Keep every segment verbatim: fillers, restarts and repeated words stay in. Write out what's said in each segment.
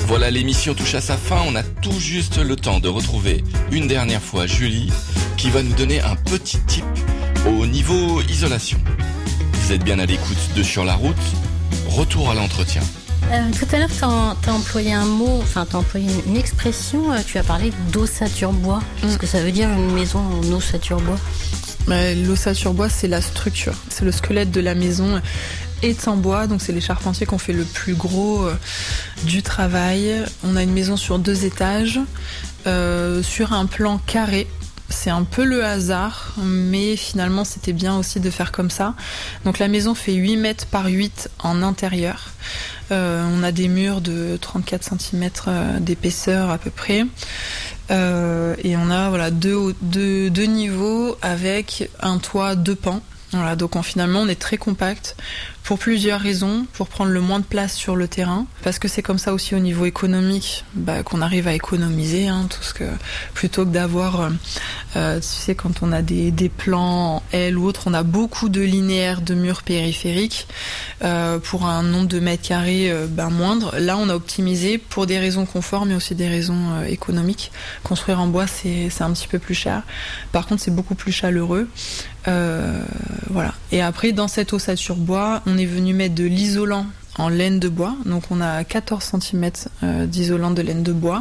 Voilà, l'émission touche à sa fin. On a tout juste le temps de retrouver une dernière fois Julie qui va nous donner un petit tip au niveau isolation. Vous êtes bien à l'écoute de Sur la route. Retour à l'entretien. Euh, tout à l'heure, tu as employé un mot, enfin, tu as employé une, une expression, euh, tu as parlé d'ossature bois. Qu'est-ce que ça veut dire une maison en ossature bois ? Bah, l'ossature bois, c'est la structure. C'est le squelette de la maison est en bois, donc c'est les charpentiers qui ont fait le plus gros euh, du travail. On a une maison sur deux étages, euh, sur un plan carré. C'est un peu le hasard, mais finalement c'était bien aussi de faire comme ça. Donc la maison fait huit mètres par huit en intérieur. Euh, on a des murs de trente-quatre centimètres d'épaisseur à peu près. Euh, et on a voilà, deux, deux, deux niveaux avec un toit deux pans. Voilà, donc on, finalement on est très compact pour plusieurs raisons, pour prendre le moins de place sur le terrain, parce que c'est comme ça aussi au niveau économique bah, qu'on arrive à économiser, hein, tout ce que, plutôt que d'avoir, euh, tu sais, quand on a des, des plans en L ou autre, on a beaucoup de linéaires de murs périphériques euh, pour un nombre de mètres carrés euh, ben, moindre. Là on a optimisé pour des raisons confort mais aussi des raisons euh, économiques. Construire en bois c'est, c'est un petit peu plus cher, par contre c'est beaucoup plus chaleureux. Euh, voilà. Et après dans cette ossature bois on est venu mettre de l'isolant en laine de bois, donc on a quatorze centimètres euh, d'isolant de laine de bois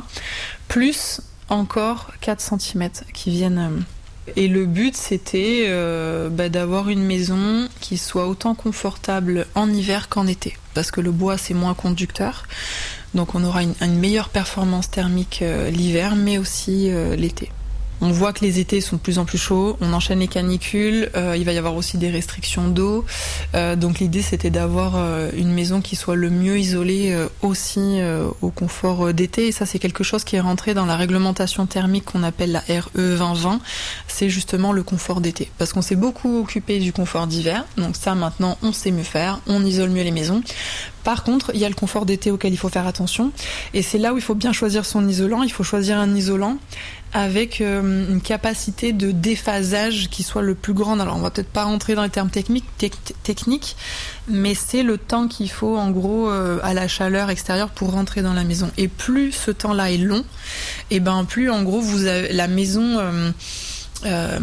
plus encore quatre centimètres qui viennent euh, et le but c'était euh, bah, d'avoir une maison qui soit autant confortable en hiver qu'en été, parce que le bois c'est moins conducteur, donc on aura une, une meilleure performance thermique euh, l'hiver mais aussi euh, l'été. On voit que les étés sont de plus en plus chauds, on enchaîne les canicules, euh, il va y avoir aussi des restrictions d'eau. Euh, donc l'idée c'était d'avoir euh, une maison qui soit le mieux isolée euh, aussi euh, au confort d'été. Et ça c'est quelque chose qui est rentré dans la réglementation thermique qu'on appelle la R E vingt vingt. C'est justement le confort d'été. Parce qu'on s'est beaucoup occupé du confort d'hiver, donc ça maintenant on sait mieux faire, on isole mieux les maisons. Par contre, il y a le confort d'été auquel il faut faire attention. Et c'est là où il faut bien choisir son isolant. Il faut choisir un isolant avec euh, une capacité de déphasage qui soit le plus grande. Alors on va peut-être pas rentrer dans les termes techniques, tec- techniques mais c'est le temps qu'il faut en gros euh, à la chaleur extérieure pour rentrer dans la maison. Et plus ce temps-là est long, et ben plus en gros vous avez la maison... Euh, euh,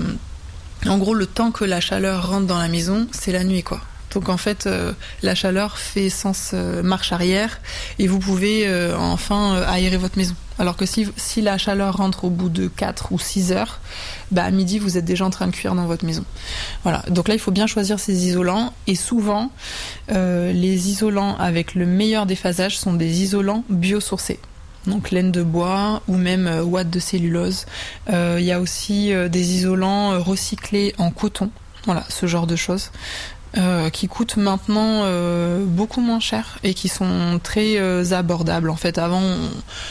en gros le temps que la chaleur rentre dans la maison, c'est la nuit quoi. Donc en fait, euh, la chaleur fait sens euh, marche arrière et vous pouvez euh, enfin euh, aérer votre maison. Alors que si, si la chaleur rentre au bout de quatre ou six heures, bah à midi vous êtes déjà en train de cuire dans votre maison. Voilà. Donc là il faut bien choisir ses isolants et souvent euh, les isolants avec le meilleur déphasage sont des isolants biosourcés. Donc laine de bois ou même euh, ouate de cellulose. Il euh, y a aussi euh, des isolants euh, recyclés en coton. Voilà, ce genre de choses. Euh, qui coûtent maintenant euh, beaucoup moins cher et qui sont très euh, abordables. En fait, avant, on,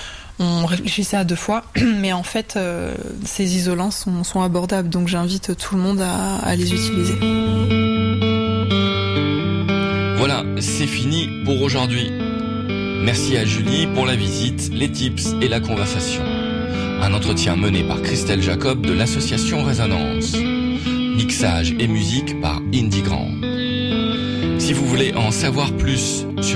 on réfléchissait à deux fois, mais en fait, euh, ces isolants sont, sont abordables. Donc, j'invite tout le monde à, à les utiliser. Voilà, c'est fini pour aujourd'hui. Merci à Julie pour la visite, les tips et la conversation. Un entretien mené par Christelle Jacob de l'association Résonance. Mixage et musique par Indie Grand. Si vous voulez en savoir plus sur